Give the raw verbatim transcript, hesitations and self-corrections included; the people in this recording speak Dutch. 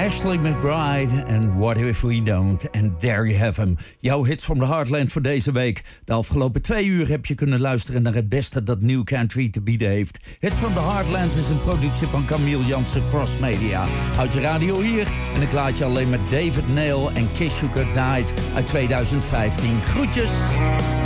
Ashley McBryde en What If We Don't. En there you have him. Jouw hits from the Heartland voor deze week. De afgelopen twee uur heb je kunnen luisteren naar het beste dat New Country te bieden heeft. Hits from the Heartland is een productie van Camille Jansen Cross Media. Houd je radio hier en ik laat je alleen met David Nail en Kiss You Goodnight uit tweeduizend vijftien. Groetjes!